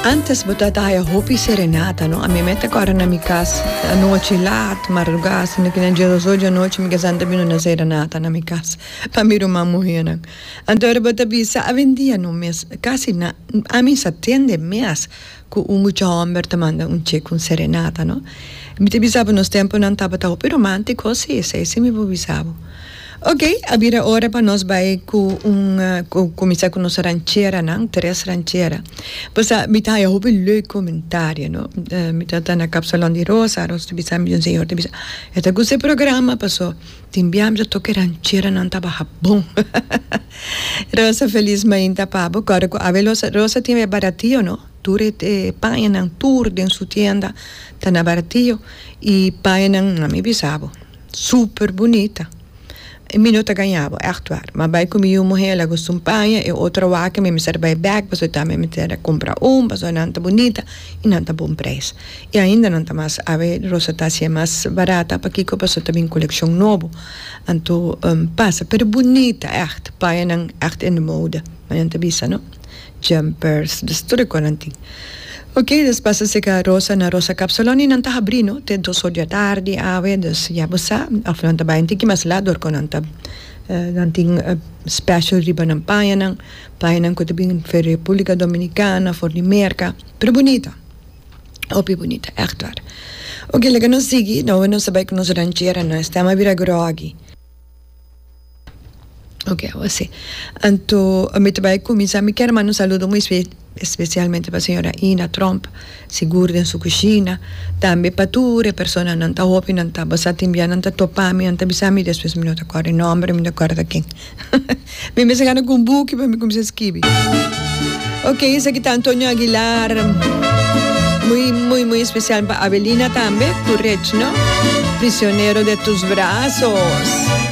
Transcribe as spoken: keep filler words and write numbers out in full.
Antes botata a hopi serenata, no? A minha meta agora na minha casa, a noite lá, madrugada, no que nem dia dos hoje à noite, me casando bem na serenata na minha casa, para mim uma mulher, não? Então eu botava bisa a vendia no mês, quase na, a mim se atende mês, com um muito homem te manda um cheque com serenata, no? Me te bisava nos tempos não estava tão romântico, sim, sim, sim me bisava. Ok, abira ora para nós vai com um uh, começar com nossa rancheira, não? Três rancheira. Pois a me tá eu um leuk comentário, no? Uh, me tá na cápsula de Rosa, Rosa te bisa me senhor te bisa. Esta com esse programa passou. Timbiamos a toque rancheira não tava bom. Rosa feliz mãe tá pabo. Agora a Rosa Rosa tinha baratinho, no? Ture te paia nang tour den sua tienda, tá na baratinho e paia nang na me bisabo. Super bonita. E minuto ganhava, echt waar. Maar bij kom je mulher, ela gosta um panha, e outra waca, me serve bij bag, para também me ter comprar um, para não tá bonita e não tá bom preço. E ainda não tá mais, a ver, rosa tá assim mais barata, para que para também coleção novo. Então, um, passa, pero bonita, echt, panha não, echt in de mode. Maar não tá bisa, não? Jumpers, dus tudo com antigo. Ok, dus passa se a rosa na rosa capsuloni não tá abrindo, tem dois horas da tarde, ave, dus já você, aflanta bem, tem que mais lá dor com anta, não tem special riba na paia não, paia não que também para República Dominicana, for de merca, pero bonita, opi bonita, echt waar. Ok, lega nos sigi, não não sabe que nos rancheira não, estamos a vir a groggy. Ok, assim. Então, a mim também começa, me quero mandar um saludo muito especial, especialmente para a senhora Ina Trump, segura em sua cozinha, também para tudo, a pessoa não está hopi, não está basada em bem, não está topando, não está bisami, depois me não está correndo nome, me não corre quem. Me me chegando com um book para me começar a escrever. Ok, isso aqui está Antônio Aguilar, muito, muito, muito especial para Avelina também, correto, não? Prisioneiro de tus braços.